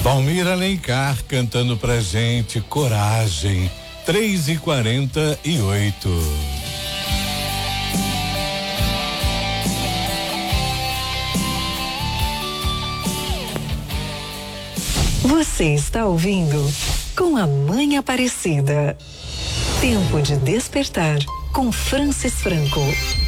Valmir Alencar cantando pra gente Coragem, 3h48. Você está ouvindo Com a Mãe Aparecida. Tempo de despertar com Francis Franco.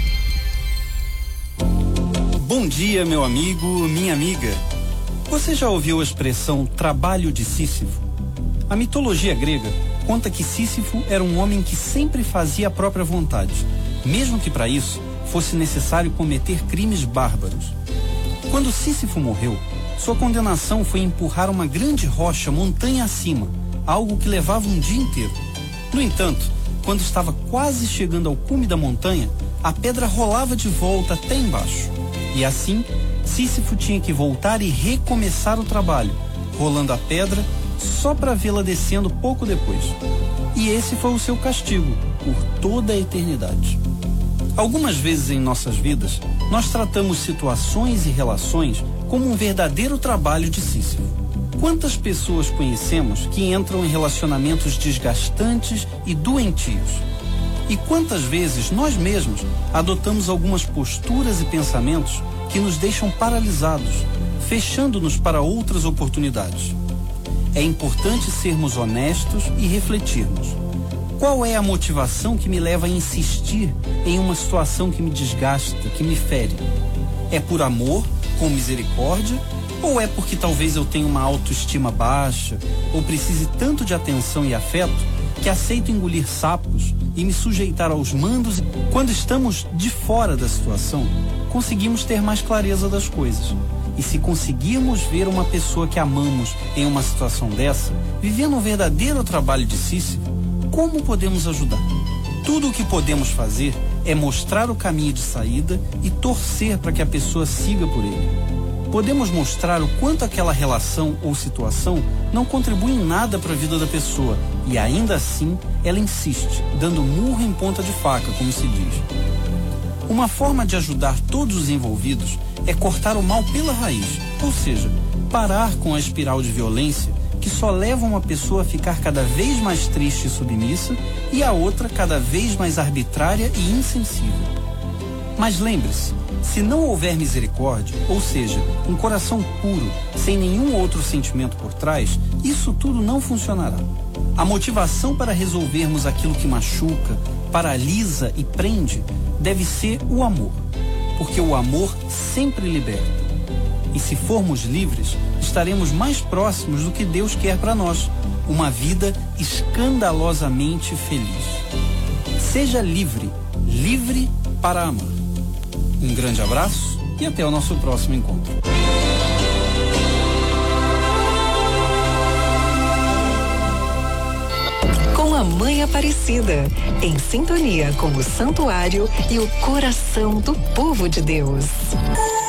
Bom dia, meu amigo, minha amiga. Você já ouviu a expressão trabalho de Sísifo? A mitologia grega conta que Sísifo era um homem que sempre fazia a própria vontade, mesmo que para isso fosse necessário cometer crimes bárbaros. Quando Sísifo morreu, sua condenação foi empurrar uma grande rocha montanha acima, algo que levava um dia inteiro. No entanto, quando estava quase chegando ao cume da montanha, a pedra rolava de volta até embaixo. E assim, Sísifo tinha que voltar e recomeçar o trabalho, rolando a pedra só para vê-la descendo pouco depois. E esse foi o seu castigo por toda a eternidade. Algumas vezes em nossas vidas, nós tratamos situações e relações como um verdadeiro trabalho de Sísifo. Quantas pessoas conhecemos que entram em relacionamentos desgastantes e doentios? E quantas vezes nós mesmos adotamos algumas posturas e pensamentos que nos deixam paralisados, fechando-nos para outras oportunidades? É importante sermos honestos e refletirmos. Qual é a motivação que me leva a insistir em uma situação que me desgasta, que me fere? É por amor, com misericórdia, ou é porque talvez eu tenha uma autoestima baixa, ou precise tanto de atenção e afeto, que aceito engolir sapos e me sujeitar aos mandos? Quando estamos de fora da situação, conseguimos ter mais clareza das coisas. E se conseguirmos ver uma pessoa que amamos em uma situação dessa, vivendo um verdadeiro trabalho de Sísifo, como podemos ajudar? Tudo o que podemos fazer é mostrar o caminho de saída e torcer para que a pessoa siga por ele. Podemos mostrar o quanto aquela relação ou situação não contribui em nada para a vida da pessoa, e ainda assim ela insiste, dando murro em ponta de faca, como se diz. Uma forma de ajudar todos os envolvidos é cortar o mal pela raiz, ou seja, parar com a espiral de violência que só leva uma pessoa a ficar cada vez mais triste e submissa e a outra cada vez mais arbitrária e insensível. Mas lembre-se, se não houver misericórdia, ou seja, um coração puro, sem nenhum outro sentimento por trás, isso tudo não funcionará. A motivação para resolvermos aquilo que machuca, paralisa e prende deve ser o amor, porque o amor sempre liberta. E se formos livres, estaremos mais próximos do que Deus quer para nós, uma vida escandalosamente feliz. Seja livre, livre para amar. Um grande abraço e até o nosso próximo encontro. Com a Mãe Aparecida, em sintonia com o santuário e o coração do povo de Deus.